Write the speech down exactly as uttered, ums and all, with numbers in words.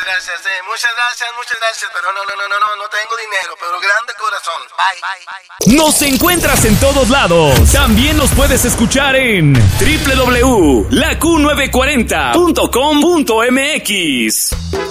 gracias, eh, muchas gracias, muchas gracias, pero no, no, no, no, no, no tengo dinero, pero grande corazón. Bye, bye, bye. Nos encuentras en todos lados. También nos puedes escuchar en doble u doble u doble u punto la q novecientos cuarenta punto com punto m x.